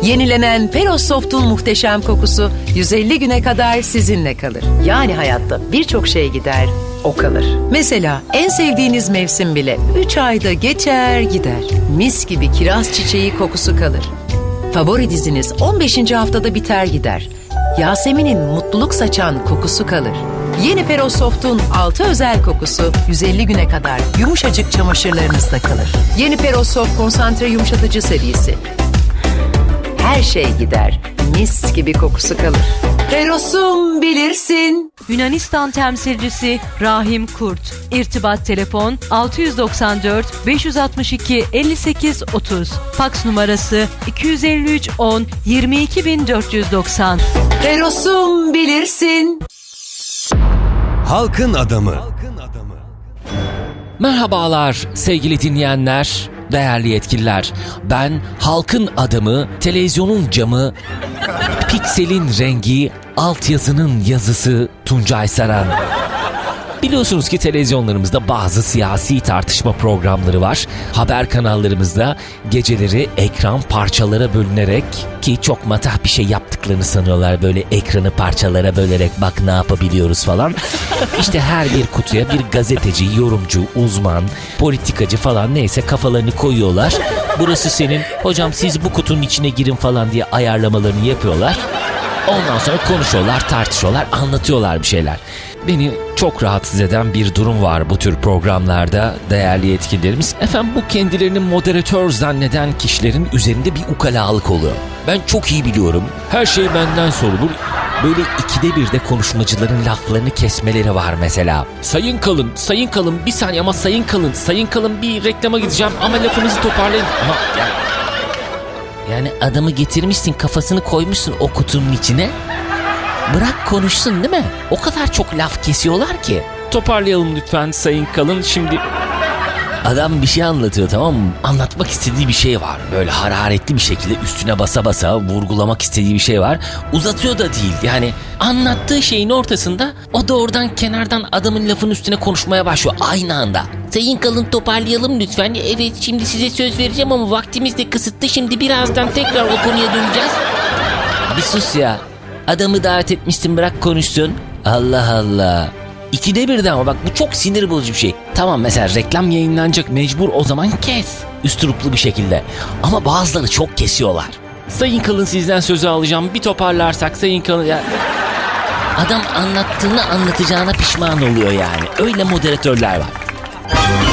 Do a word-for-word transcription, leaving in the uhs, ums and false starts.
Yenilenen Peros Soft'un muhteşem kokusu yüz elli güne kadar sizinle kalır. Yani hayatta birçok şey gider, o kalır. Mesela en sevdiğiniz mevsim bile üç ayda geçer gider. Mis gibi kiraz çiçeği kokusu kalır. Favori diziniz on beşinci haftada biter gider. Yasemin'in mutluluk saçan kokusu kalır. Yeni Peros Soft'un altı özel kokusu yüz elli güne kadar yumuşacık çamaşırlarınızda kalır. Yeni Peros Soft konsantre yumuşatıcı serisi. Her şey gider, mis gibi kokusu kalır. Peros'um bilirsin. Yunanistan temsilcisi Rahim Kurt. İrtibat telefon altı doksan dört beş altı iki elli sekiz otuz. Faks numarası iki yüz elli üç on yirmi iki bin dört yüz doksan. Peros'um bilirsin. Halkın adamı. Merhabalar sevgili dinleyenler, değerli yetkililer. Ben halkın adamı, televizyonun camı, pikselin rengi, altyazının yazısı Tuncay Saran. Biliyorsunuz ki televizyonlarımızda bazı siyasi tartışma programları var. Haber kanallarımızda geceleri ekran parçalara bölünerek, ki çok matah bir şey yaptıklarını sanıyorlar, böyle ekranı parçalara bölerek bak ne yapabiliyoruz falan. İşte her bir kutuya bir gazeteci, yorumcu, uzman, politikacı falan neyse kafalarını koyuyorlar. Burası senin, hocam siz bu kutunun içine girin falan diye ayarlamalarını yapıyorlar. Ondan sonra konuşuyorlar, tartışıyorlar, anlatıyorlar bir şeyler. Beni çok rahatsız eden bir durum var bu tür programlarda değerli yetkililerimiz. Efendim, bu kendilerini moderatör zanneden kişilerin üzerinde bir ukalalık oluyor. Ben çok iyi biliyorum. Her şey benden sorulur. Böyle ikide bir de konuşmacıların laflarını kesmeleri var mesela. Sayın Kalın, Sayın Kalın bir saniye ama Sayın Kalın, Sayın Kalın bir reklama gideceğim ama lafınızı toparlayın. Ama yani, yani adamı getirmişsin, kafasını koymuşsun o kutunun içine. Bırak konuşsun değil mi? O kadar çok laf kesiyorlar ki. Toparlayalım lütfen Sayın Kalın. Şimdi adam bir şey anlatıyor, tamam mı? Anlatmak istediği bir şey var. Böyle hararetli bir şekilde üstüne basa basa vurgulamak istediği bir şey var. Uzatıyor da değil. Yani anlattığı şeyin ortasında o da oradan kenardan adamın lafının üstüne konuşmaya başlıyor aynı anda. Sayın Kalın toparlayalım lütfen. Evet, şimdi size söz vereceğim ama vaktimiz de kısıtlı. Şimdi birazdan tekrar o konuya döneceğiz. Bir sus ya. Adamı davet etmişsin, bırak konuşsun. Allah Allah. İkide birden ama bak bu çok sinir bozucu bir şey. Tamam, mesela reklam yayınlanacak, mecbur o zaman kes. Üsturuplu bir şekilde. Ama bazıları çok kesiyorlar. Sayın Kalın sizden sözü alacağım. Bir toparlarsak Sayın Kalın... Ya... Adam anlattığını anlatacağına pişman oluyor yani. Öyle moderatörler var.